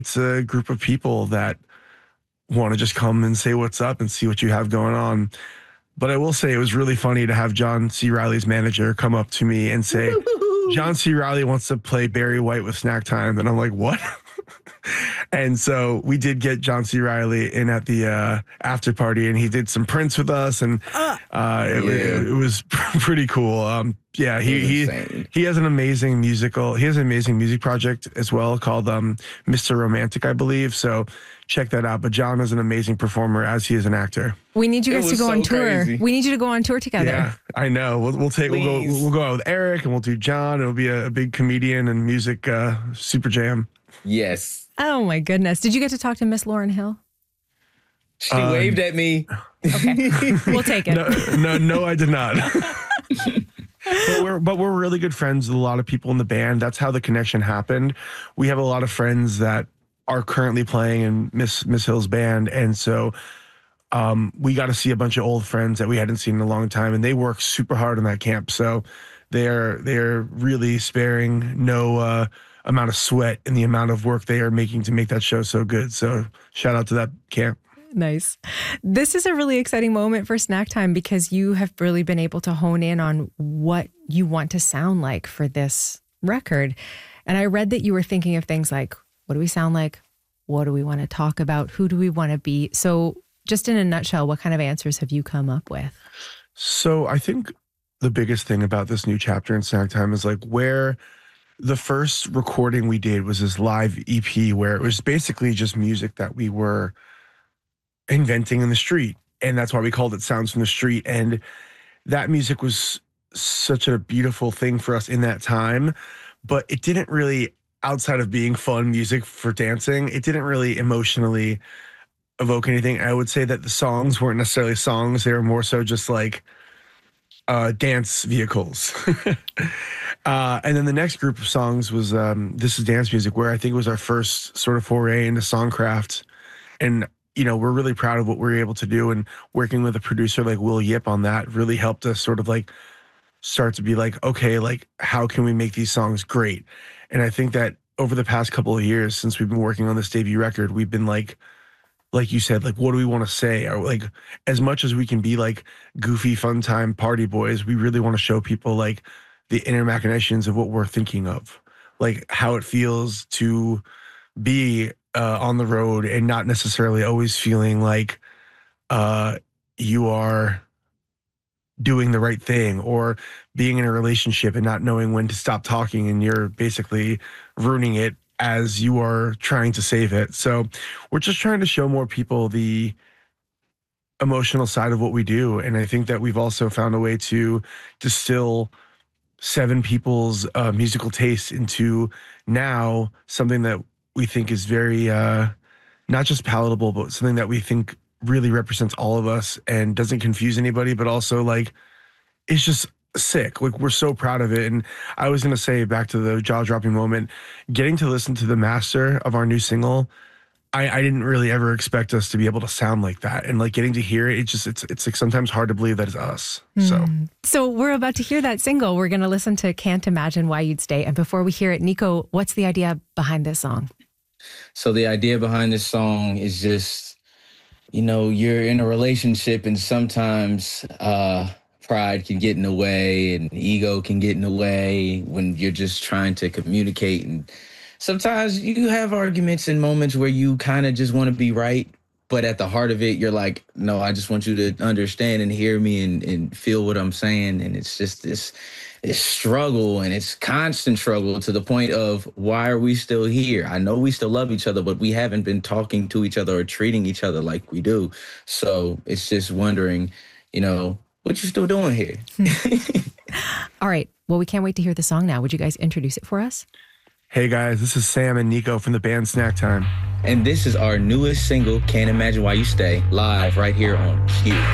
It's a group of people that want to just come and say what's up and see what you have going on. But I will say it was really funny to have John C. Reilly's manager come up to me and say, John C. Reilly wants to play Barry White with Snack Time. And I'm like, what? And so we did get John C. Reilly in at the after party, and he did some Prince with us, and it was pretty cool. He has an amazing music project as well called Mr. Romantic, I believe. So check that out. But John is an amazing performer, as he is an actor. We need you guys to go on tour. Crazy. We need you to go on tour together. Yeah, I know. We'll go out with Eric, and we'll do John. It'll be a big comedian and music super jam. Yes. Oh my goodness! Did you get to talk to Miss Lauryn Hill? She waved at me. Okay, we'll take it. No, I did not. But we're really good friends with a lot of people in the band. That's how the connection happened. We have a lot of friends that are currently playing in Miss Hill's band, and so we got to see a bunch of old friends that we hadn't seen in a long time, and they work super hard in that camp. So they're really sparing no amount of sweat in the amount of work they are making to make that show so good. So shout out to that camp. Nice. This is a really exciting moment for Snack Time because you have really been able to hone in on what you want to sound like for this record. And I read that you were thinking of things like, what do we sound like? What do we want to talk about? Who do we want to be? So just in a nutshell, what kind of answers have you come up with? So I think the biggest thing about this new chapter in Snack Time is like where the first recording we did was this live EP where it was basically just music that we were inventing in the street. And that's why we called it Sounds from the Street. And that music was such a beautiful thing for us in that time. But it didn't really, outside of being fun music for dancing, it didn't really emotionally evoke anything. I would say that the songs weren't necessarily songs. They were more so just like dance vehicles. And then the next group of songs was This Is Dance Music, where I think it was our first sort of foray into songcraft. And, you know, we're really proud of what we're able to do. And working with a producer like Will Yip on that really helped us sort of like start to be like, okay, like how can we make these songs great? And I think that over the past couple of years since we've been working on this debut record, we've been like you said, like, what do we want to say? Or like, as much as we can be like goofy, fun time party boys, we really want to show people like the inner machinations of what we're thinking of, like how it feels to be on the road and not necessarily always feeling like you are doing the right thing, or being in a relationship and not knowing when to stop talking and you're basically ruining it as you are trying to save it. So we're just trying to show more people the emotional side of what we do. And I think that we've also found a way to distill 7 people's musical taste into now something that we think is very not just palatable, but something that we think really represents all of us and doesn't confuse anybody, but also like it's just sick. Like we're so proud of it. And I was going to say, back to the jaw-dropping moment, getting to listen to the master of our new single, I didn't really ever expect us to be able to sound like that. And like getting to hear it, it's like sometimes hard to believe that it's us. So we're about to hear that single. We're going to listen to Can't Imagine Why You'd Stay. And before we hear it, Nico, what's the idea behind this song? So the idea behind this song is just, you know, you're in a relationship and sometimes pride can get in the way and ego can get in the way when you're just trying to communicate. And sometimes you have arguments and moments where you kind of just want to be right. But at the heart of it, you're like, no, I just want you to understand and hear me and feel what I'm saying. And it's just this struggle, and it's constant struggle to the point of, why are we still here? I know we still love each other, but we haven't been talking to each other or treating each other like we do. So it's just wondering, you know, what you still doing here? All right. Well, we can't wait to hear the song now. Would you guys introduce it for us? Hey guys, this is Sam and Nico from the band Snack Time. And this is our newest single, Can't Imagine Why You Stay, live right here on Q.